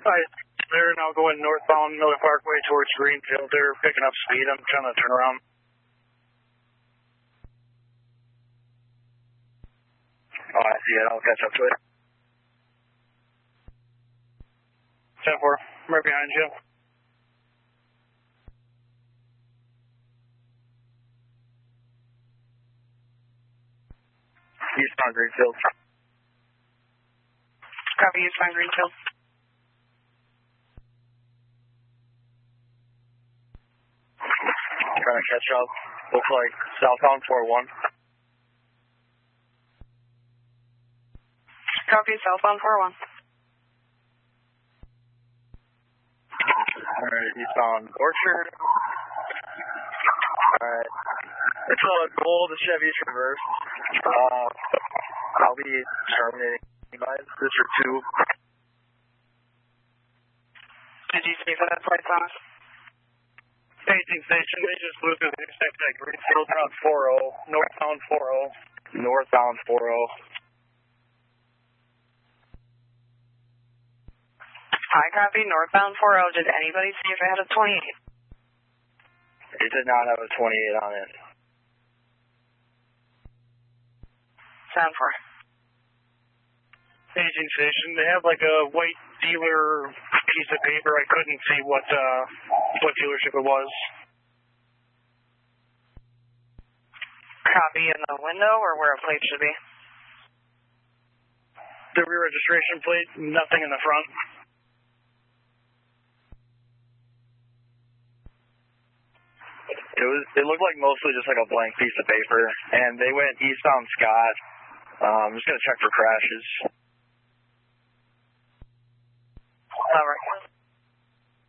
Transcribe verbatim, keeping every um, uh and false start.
Alright, they're now going northbound Miller Parkway towards Greenfield. They're picking up speed. I'm trying to turn around. Oh, I see it. I'll catch up to it. ten four, I'm right behind you. Eastbound Greenfield. Copy, eastbound Greenfield. Trying to catch up. Looks like southbound four one. Copy, southbound four one. Alright, eastbound Orchard. Alright. It's a gold Chevy Traverse. Uh, I'll be terminating guys. District two. Did you see that flight, Thomas? Paging station, they just blew through the intersection at Greenfield around four oh, northbound four oh. Northbound four oh. Hi, copy, northbound four oh. Did anybody see if it had a twenty-eight? It did not have a twenty-eight on it. seven four. Paging station, they have like a white dealer piece of paper. I couldn't see what uh, what dealership it was. Copy in the window or where a plate should be? The rear registration plate, nothing in the front. It was. It looked like mostly just like a blank piece of paper, and they went eastbound Scott. Um, just gonna check for crashes.